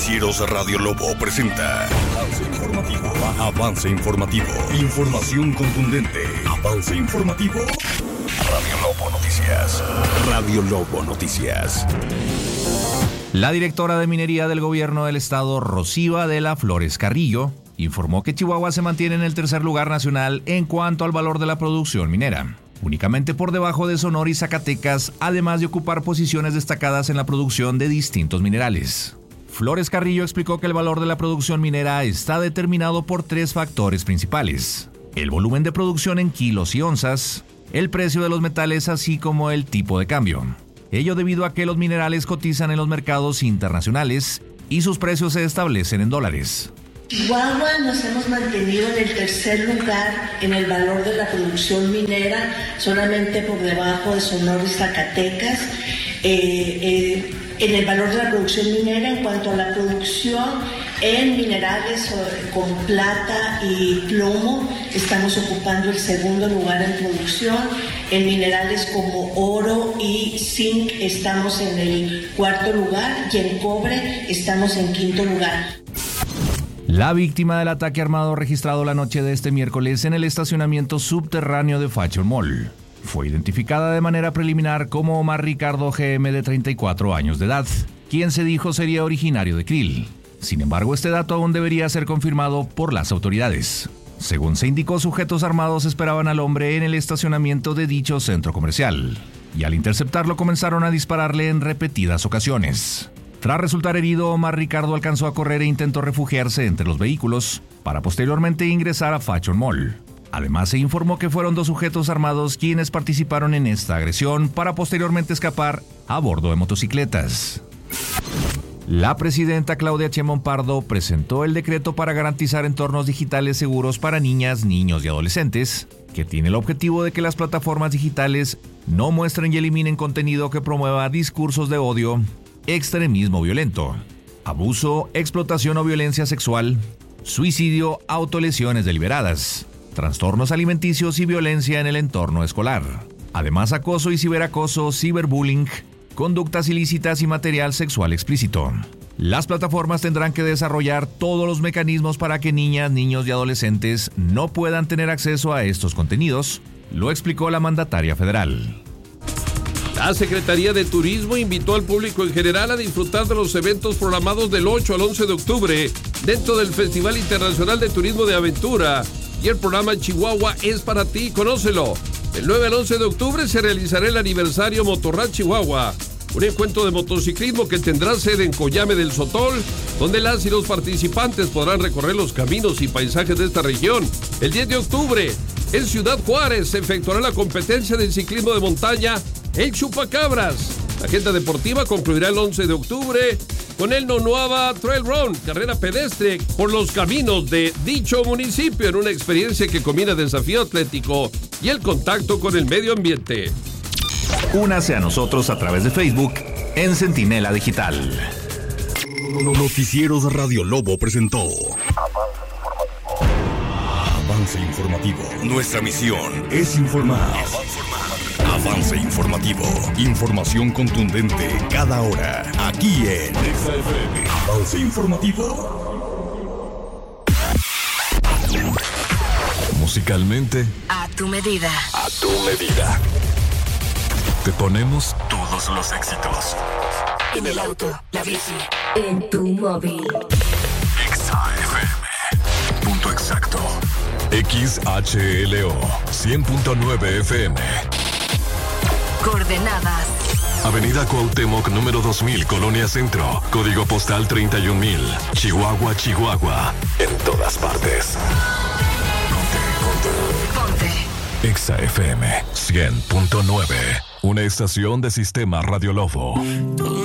Noticieros Radio Lobo presenta Avance Informativo. Avance Informativo. Información contundente. Avance Informativo. Radio Lobo Noticias. Radio Lobo Noticias. La directora de Minería del Gobierno del Estado, Rocío Adela Flores Carrillo, informó que Chihuahua se mantiene en el tercer lugar nacional en cuanto al valor de la producción minera, únicamente por debajo de Sonora y Zacatecas, además de ocupar posiciones destacadas en la producción de distintos minerales. Flores Carrillo explicó que el valor de la producción minera está determinado por tres factores principales: el volumen de producción en kilos y onzas, el precio de los metales, así como el tipo de cambio. Ello debido a que los minerales cotizan en los mercados internacionales y sus precios se establecen en dólares. Chihuahua nos hemos mantenido en el tercer lugar en el valor de la producción minera, solamente por debajo de Sonora y Zacatecas. En el valor de la producción minera, en cuanto a la producción en minerales con plata y plomo, estamos ocupando el segundo lugar en producción. En minerales como oro y zinc estamos en el cuarto lugar y en cobre estamos en quinto lugar. La víctima del ataque armado registrado la noche de este miércoles en el estacionamiento subterráneo de Fashion Mall fue identificada de manera preliminar como Omar Ricardo GM, de 34 años de edad, quien se dijo sería originario de Krill. Sin embargo, este dato aún debería ser confirmado por las autoridades. Según se indicó, sujetos armados esperaban al hombre en el estacionamiento de dicho centro comercial, y al interceptarlo comenzaron a dispararle en repetidas ocasiones. Tras resultar herido, Omar Ricardo alcanzó a correr e intentó refugiarse entre los vehículos para posteriormente ingresar a Fashion Mall. Además, se informó que fueron dos sujetos armados quienes participaron en esta agresión para posteriormente escapar a bordo de motocicletas. La presidenta Claudia Sheinbaum Pardo presentó el decreto para garantizar entornos digitales seguros para niñas, niños y adolescentes, que tiene el objetivo de que las plataformas digitales no muestren y eliminen contenido que promueva discursos de odio, extremismo violento, abuso, explotación o violencia sexual, suicidio, autolesiones deliberadas, trastornos alimenticios y violencia en el entorno escolar. Además, acoso y ciberacoso, ciberbullying, conductas ilícitas y material sexual explícito. Las plataformas tendrán que desarrollar todos los mecanismos para que niñas, niños y adolescentes no puedan tener acceso a estos contenidos, lo explicó la mandataria federal. La Secretaría de Turismo invitó al público en general a disfrutar de los eventos programados del 8 al 11 de octubre dentro del Festival Internacional de Turismo de Aventura, y el programa Chihuahua es para ti, conócelo. Del 9 al 11 de octubre se realizará el aniversario Motorrad Chihuahua, un encuentro de motociclismo que tendrá sede en Coyame del Sotol, donde las y los participantes podrán recorrer los caminos y paisajes de esta región. El 10 de octubre, en Ciudad Juárez, se efectuará la competencia de ciclismo de montaña El Chupacabras. La agenda deportiva concluirá el 11 de octubre con el Nonuava Trail Run, carrera pedestre por los caminos de dicho municipio, en una experiencia que combina desafío atlético y el contacto con el medio ambiente. Únase a nosotros a través de Facebook en Centinela Digital. Noticieros Radio Lobo presentó Avance Informativo. Nuestra misión es informar. Avance Informativo. Información contundente cada hora. Aquí en XFM. Avance Informativo. Musicalmente, a tu medida. A tu medida. Te ponemos Todos los éxitos. En el auto, la bici, en tu móvil. XFM. Punto exacto. XHLO 100.9 FM. Coordenadas: Avenida Cuauhtémoc, número 2000, Colonia Centro. Código postal 31000. Chihuahua, Chihuahua. En todas partes. Ponte. Exa FM 100.9. Una estación de Sistema Radio Lobo.